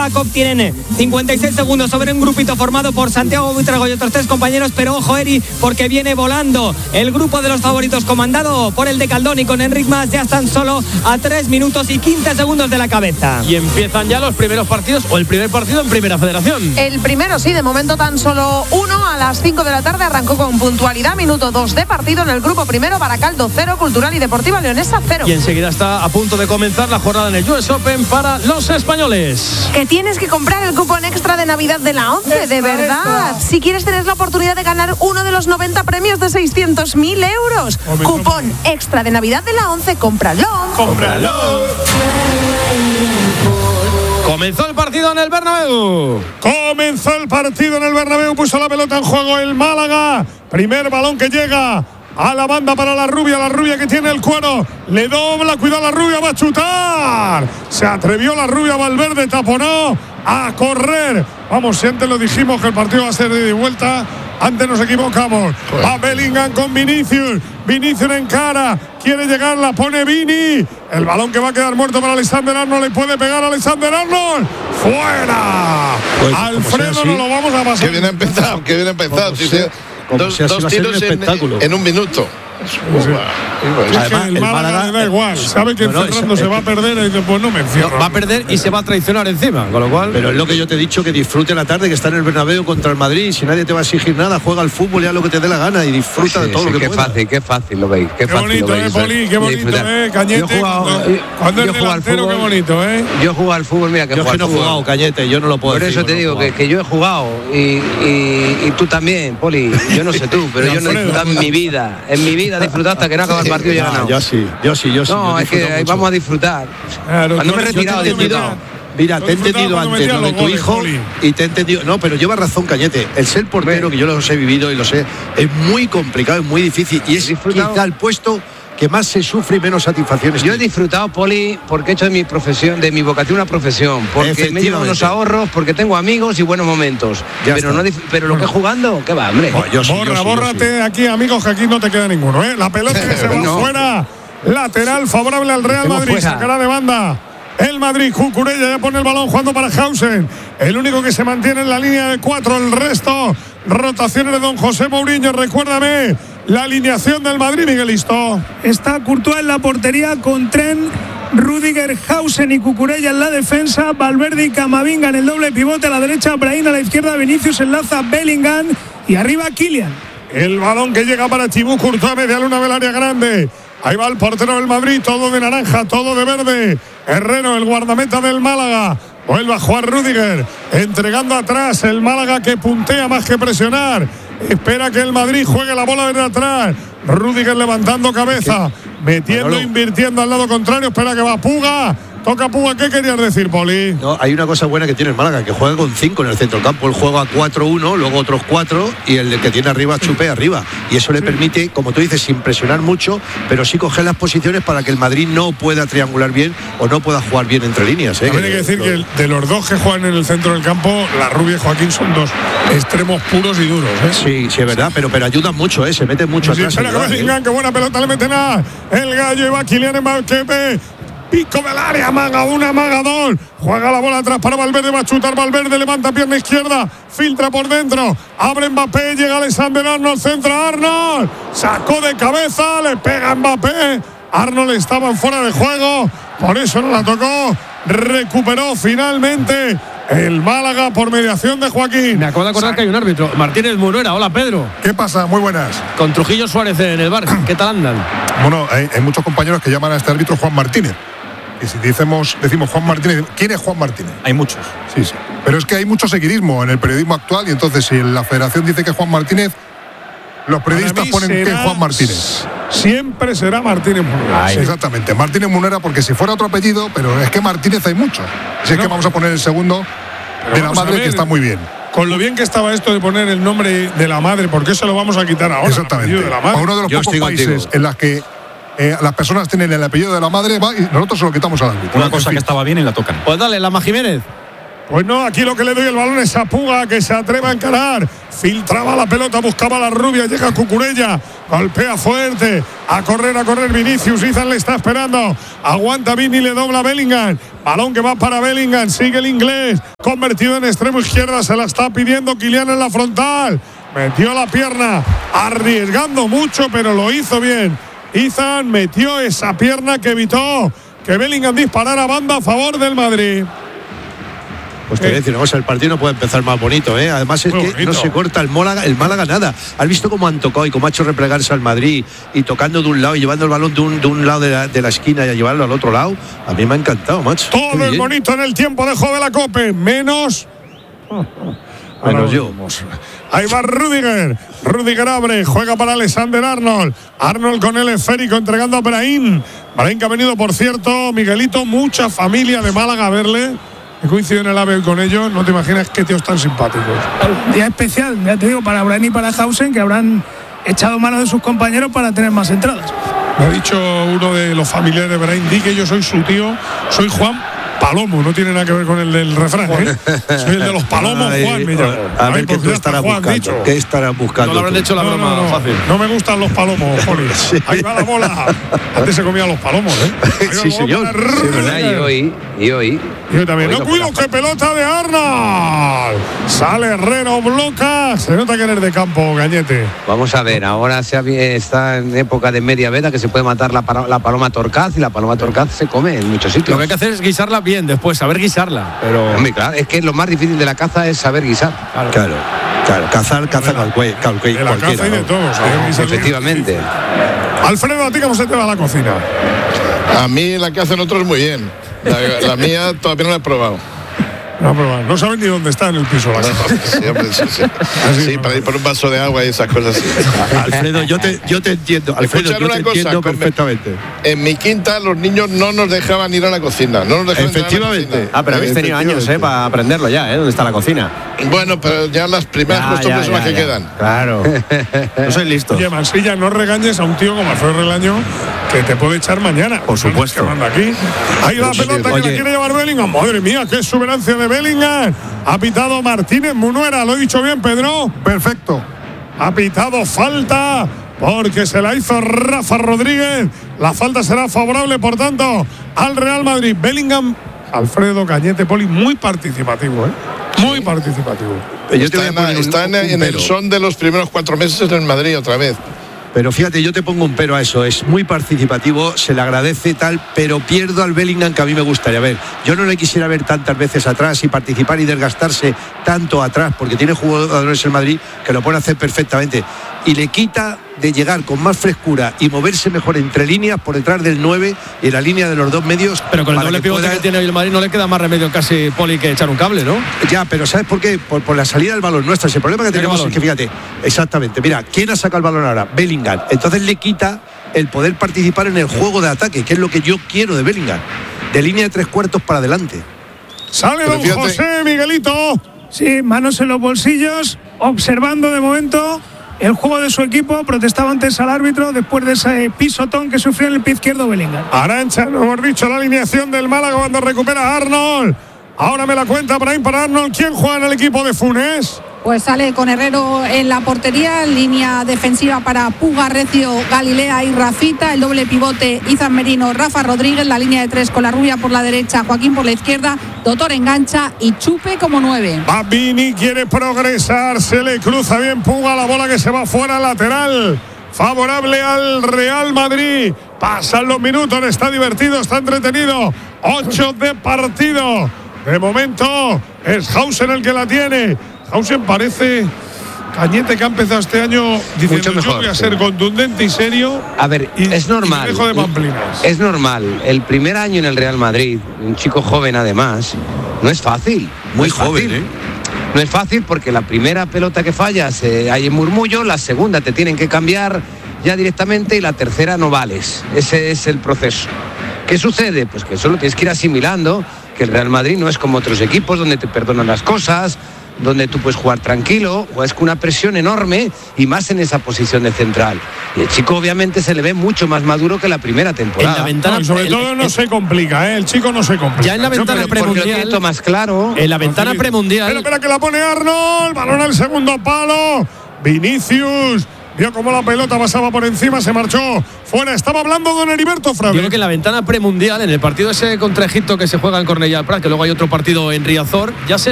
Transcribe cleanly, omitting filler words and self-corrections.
Jacob tienen 56 segundos sobre un grupito formado por Santiago Buitrago y otros 3 compañeros, pero ojo, Eri, porque viene volando el grupo de los favoritos comandado por el de Caldón y con Enric Mas. Ya están solo a 3 minutos y 15 segundos de la cabeza. Y empiezan ya los primeros partidos, o el primer partido en Primera Federación. El primero, sí, de momento tan solo uno. A las 5 de la tarde arrancó con puntualidad. Minuto 2 de partido en el grupo primero. Baracaldo 0, Cultural y Deportiva Leonesa 0. Y enseguida está a punto de comenzar la jornada en el US Open para los españoles. Que tienes que comprar el cupón extra de Navidad de la 11, de verdad. Si quieres tener la oportunidad de ganar uno de los 90 premios de 600.000 euros. Cupón extra de Navidad de la 11, cómpralo. ¡Cómpralo! Comenzó el partido en el Bernabéu. Comenzó el partido en el Bernabéu. Puso la pelota en juego el Málaga. Primer balón que llega a la banda para la rubia que tiene el cuero. Le dobla, cuidado la rubia, va a chutar. Se atrevió la rubia, Valverde taponó a correr. Vamos, si antes lo dijimos que el partido va a ser de ida y vuelta, antes nos equivocamos. Va Bellingham con Vinicius. Vinicius en cara, quiere llegar, la pone Vini. El balón que va a quedar muerto para Alexander Arnold. Le puede pegar a Alexander Arnold. ¡Fuera! Pues, Alfredo, no lo vamos a pasar. Que bien empezado, que bien empezado. Dos tiros en un minuto. Además, el Málaga da igual, sabe que Fernando se va a perder y dice, pues no me encierro. Va a perder y se va a traicionar encima, con lo cual. Pero es lo que yo te he dicho, que disfrute la tarde, que está en el Bernabéu contra el Madrid. Si nadie te va a exigir nada, juega al fútbol y haz lo que te dé la gana y disfruta de todo lo que pueda. Qué fácil lo veis. Qué bonito, Poli, qué bonito, Cañete. Cuando es delantero, qué bonito, Yo he jugado al fútbol, mira, yo que no he jugado, Cañete, yo no lo puedo decir. Por eso te digo que yo he jugado y tú también, Poli. Yo no sé tú, pero yo no he disfrutado en mi vida. En mi vida he disfrutado hasta que no acaba el partido y ya ganado. Yo sí. No, es que ahí vamos a disfrutar. Claro, cuando me he retirado, Mira, te he entendido antes lo de tu hijo y te he entendido. No, pero lleva razón, Cañete. El ser portero, que yo los he vivido y lo sé, es muy complicado, es muy difícil y es quizá el puesto que más se sufre y menos satisfacciones. Yo he disfrutado, Poli, porque he hecho de mi profesión, de mi vocación una profesión, porque me llevo unos ahorros, porque tengo amigos y buenos momentos. Pero lo que jugando, ¿qué va, hombre? Bórrate aquí, amigos, que aquí no te queda ninguno, ¿eh? La pelota que se va fuera. Lateral favorable al Real Madrid, sacará de banda el Madrid. Cucurella ya pone el balón jugando para Hausen, el único que se mantiene en la línea de 4. El resto, rotaciones de don José Mourinho. Recuérdame la alineación del Madrid, Miguelisto. Está Courtois en la portería con Trent, Rüdiger, Hausen y Cucurella en la defensa. Valverde y Camavinga en el doble pivote. A la derecha Brahim, a la izquierda Vinicius, enlaza Bellingham y arriba Kylian. El balón que llega para Thibaut Courtois, media luna del área grande. Ahí va el portero del Madrid, todo de naranja, todo de verde. Herrero, el guardameta del Málaga. Vuelve a jugar Rüdiger, entregando atrás. El Málaga que puntea más que presionar. Espera que el Madrid juegue la bola desde atrás. Rüdiger levantando cabeza, metiendo, invirtiendo al lado contrario. Espera que va Puga. Toca Puga. ¿Qué querías decir, Poli? No, hay una cosa buena que tiene el Málaga, que juega con 5 en el centro del campo. Él juega a 4-1, luego otros 4 y el que tiene arriba chupe arriba. Y eso le permite, como tú dices, sin presionar mucho, pero sí coger las posiciones para que el Madrid no pueda triangular bien o no pueda jugar bien entre líneas. También hay que decir que de los dos que juegan en el centro del campo, la Rubia y Joaquín son dos extremos puros y duros. Sí, es verdad, pero ayudan mucho, se meten mucho atrás. Espera que Bellingham, qué buena pelota le meten a el Gallo. Y va Kylian Mbappé. Pico del área, amaga una, amaga dos. Juega la bola atrás para Valverde, va a chutar Valverde, levanta pierna izquierda, filtra por dentro, abre Mbappé, llega Alexander Arnold, centra Arnold, sacó de cabeza, le pega Mbappé. Arnold estaba en fuera de juego, por eso no la tocó. Recuperó finalmente el Málaga por mediación de Joaquín. Me acabo de acordar que hay un árbitro, Martínez Munuera. Hola, Pedro. ¿Qué pasa? Muy buenas. Con Trujillo Suárez en el bar. ¿Qué tal andan? Bueno, hay muchos compañeros que llaman a este árbitro Juan Martínez. Y si decimos Juan Martínez, ¿quién es Juan Martínez? Hay muchos. Sí. Pero es que hay mucho seguidismo en el periodismo actual y entonces si la federación dice que es Juan Martínez, los periodistas ponen que es Juan Martínez. Siempre será Martínez Munera. Exactamente, Martínez Munera, porque si fuera otro apellido, pero es que Martínez hay muchos. Así es que vamos a poner el segundo de la madre, que está muy bien. Con lo bien que estaba esto de poner el nombre de la madre, ¿por qué se lo vamos a quitar ahora? Exactamente. De la madre. A uno de los pocos países en las que las personas tienen el apellido de la madre, y nosotros se lo quitamos al árbitro. Una cosa que estaba bien y la tocan. Pues dale, Lama Jiménez. Pues no, aquí lo que le doy el balón es a Puga, que se atreva a encarar. Filtraba la pelota, buscaba la rubia, llega Cucurella, golpea fuerte. A correr Vinicius. Izan le está esperando. Aguanta Vini, le dobla Bellingham. Balón que va para Bellingham. Sigue el inglés. Convertido en extremo izquierda. Se la está pidiendo Kylian en la frontal. Metió la pierna. Arriesgando mucho, pero lo hizo bien. Izan metió esa pierna que evitó que Bellingham disparara a banda a favor del Madrid. Pues te voy a decir, el partido no puede empezar más bonito, ¿eh? Además es que no se corta el Málaga nada. ¿Has visto cómo han tocado y cómo ha hecho replegarse al Madrid y tocando de un lado y llevando el balón de un lado de la esquina y a llevarlo al otro lado? A mí me ha encantado, macho. Todo es bonito en el tiempo de juego de la Copa, menos yo. Ahí va Rüdiger. Rüdiger abre, juega para Alexander Arnold. Arnold con el esférico entregando a Brahim. Brahim que ha venido, por cierto, Miguelito, mucha familia de Málaga a verle. He coincidido en el AVE con ellos, no te imaginas qué tíos tan simpáticos. Día especial, ya te digo, para Brahim y para Hausen, que habrán echado mano de sus compañeros para tener más entradas. Me ha dicho uno de los familiares de Brahim, di que yo soy su tío, soy Juan Palomo, no tiene nada que ver con el del refrán, ¿eh? Soy el de los palomos, Juan, me llamo. A ver qué estarás buscando. ¿Qué estarás buscando? No le habrán hecho la broma fácil. No me gustan los palomos, Joli. Sí. Ahí va la bola. Antes se comían los palomos, ¿eh? Sí, señor. Y hoy. Yo también. No cuido, que pelota de Arnold. Sale Herrero, bloca. Se nota que eres de campo, Gañete. Vamos a ver, ahora está en época de media veda que se puede matar la paloma torcaz, y la paloma torcaz se come en muchos sitios. Lo que hay que hacer es guisarla bien después, saber guisarla. Pero hombre, claro, es que lo más difícil de la caza es saber guisar. Claro. Cazar de la caza y de todo. Efectivamente. Alfredo, ¿a ti cómo se te va la cocina? A mí la que hacen otros muy bien. La mía todavía no la he probado. No saben ni dónde está en el piso la casa. Sí, para ir por un vaso de agua y esas cosas así. Alfredo, yo te entiendo. Alfredo, yo te entiendo perfectamente. En mi quinta los niños no nos dejaban ir a la cocina. Efectivamente. Pero habéis tenido años, para aprenderlo ya, ¿dónde está la cocina? Bueno, pero ya las primeras costumbres son las que quedan. Claro. No soy listo. Oye, Mansilla, no regañes a un tío como Alfredo Relaño, que te puede echar mañana. Por supuesto. Que manda aquí. Ahí la pelota que la quiere llevar Bellingham. Madre mía, qué exuberancia de Bellingham. Ha pitado Martínez Munuera. ¿Lo he dicho bien, Pedro? Perfecto. Ha pitado falta porque se la hizo Rafa Rodríguez. La falta será favorable, por tanto, al Real Madrid. Bellingham, Alfredo, Cañete, Poli, muy participativo, muy participativo. Está en el son de los primeros 4 meses en el Madrid otra vez. Pero fíjate, yo te pongo un pero a eso. Es muy participativo, se le agradece tal, pero pierdo al Bellingham que a mí me gustaría ver. Yo no le quisiera ver tantas veces atrás y participar y desgastarse tanto atrás, porque tiene jugadores en Madrid que lo pueden hacer perfectamente. Y le quita de llegar con más frescura y moverse mejor entre líneas por detrás del 9 y en la línea de los dos medios. Pero con el doble pivote que tiene hoy el Madrid no le queda más remedio casi, Poli, que echar un cable, ¿no? Ya, pero ¿sabes por qué? Por la salida del balón nuestra. El problema que tenemos es que, fíjate, exactamente, mira, ¿quién ha sacado el balón ahora? Bellingham. Entonces le quita el poder participar en el juego de ataque, que es lo que yo quiero de Bellingham. De línea de 3/4 para adelante. Sale don José, Miguelito. Sí, manos en los bolsillos, observando de momento el juego de su equipo. Protestaba antes al árbitro después de ese pisotón que sufrió en el pie izquierdo Bellingham. Arancha, no hemos dicho la alineación del Málaga cuando recupera Arnold. Ahora me la cuenta Brahim para Arnold. ¿Quién juega en el equipo de Funes? Pues sale con Herrero en la portería, línea defensiva para Puga, Recio, Galilea y Rafita, el doble pivote Izan Merino, Rafa Rodríguez, la línea de 3 con la Rubia por la derecha, Joaquín por la izquierda, Doctor engancha y Chupe como 9. Babini quiere progresar, se le cruza bien Puga, la bola que se va fuera, lateral favorable al Real Madrid. Pasan los minutos, está divertido, está entretenido. 8 de partido. De momento es Hausen el que la tiene. Hausen parece, Cañete, que ha empezado este año diciendo mucho mejor, yo voy a ser contundente y serio. A ver, es normal. Dejo de pamplinas. Es normal. El primer año en el Real Madrid, un chico joven además, no es fácil. Muy joven, No es fácil porque la primera pelota que fallas hay murmullo, la segunda te tienen que cambiar ya directamente y la tercera no vales. Ese es el proceso. ¿Qué sucede? Pues que solo tienes que ir asimilando que el Real Madrid no es como otros equipos donde te perdonan las cosas, donde tú puedes jugar tranquilo, o es con una presión enorme y más en esa posición de central. Y el chico obviamente se le ve mucho más maduro que la primera temporada. En la ventana, sobre todo no se complica, el chico no se complica. Ya en la ventana premundial, más claro. En la ventana premundial. Espera que la pone Arnold, balón al segundo palo. Vinicius vio cómo la pelota pasaba por encima, se marchó fuera. Estaba hablando don Heriberto Frade. Digo que en la ventana premundial, en el partido ese contra Egipto que se juega en Cornellà del Prat, que luego hay otro partido en Riazor, ya se